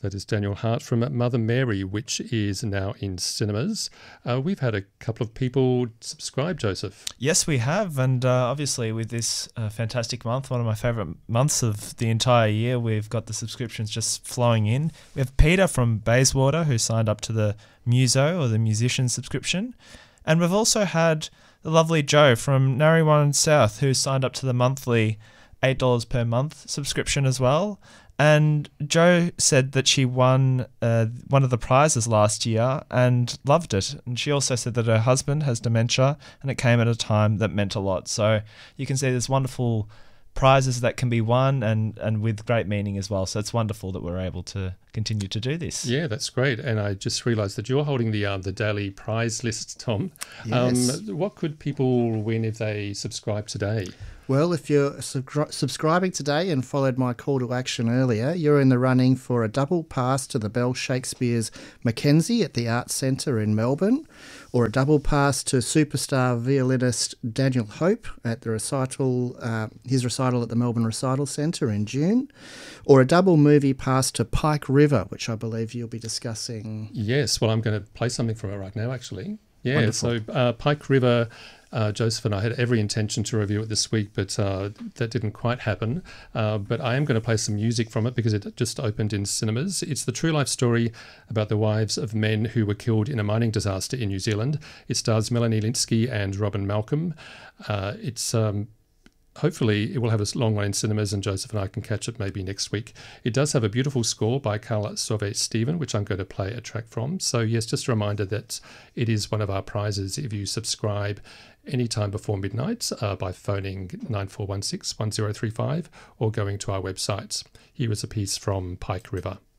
That is Daniel Hart from Mother Mary, which is now in cinemas. We've had a couple of people subscribe, Joseph. Yes, we have. And obviously with this fantastic month, one of my favourite months of the entire year, we've got the subscriptions just flowing in. We have Peter from Bayswater who signed up to the Muso or the musician subscription. And we've also had the lovely Joe from Narrewarren South who signed up to the monthly $8 per month subscription as well. And Jo said that she won one of the prizes last year and loved it. And she also said that her husband has dementia and it came at a time that meant a lot. So you can see there's wonderful prizes that can be won and with great meaning as well. So it's wonderful that we're able to continue to do this. Yeah, that's great. And I just realised that you're holding the daily prize list, Tom. Yes. What could people win if they subscribe today? Well, if you're subscribing today and followed my call to action earlier, you're in the running for a double pass to the Bell Shakespeare's Mackenzie at the Arts Centre in Melbourne, or a double pass to superstar violinist Daniel Hope at the recital, his recital at the Melbourne Recital Centre in June, or a double movie pass to Pike River, which I believe you'll be discussing. Yes, well, I'm going to play something from it right now, actually. Yeah, Wonderful. So Pike River, Joseph and I had every intention to review it this week, but that didn't quite happen. But I am going to play some music from it because it just opened in cinemas. It's the true life story about the wives of men who were killed in a mining disaster in New Zealand. It stars Melanie Linsky and Robin Malcolm. It's hopefully it will have a long run in cinemas and Joseph and I can catch it maybe next week. It does have a beautiful score by Carla Sauvé-Stephen, which I'm going to play a track from. So yes, just a reminder that it is one of our prizes if you subscribe anytime before midnight by phoning 9416 1035 or going to our website. Here is a piece from Pike River.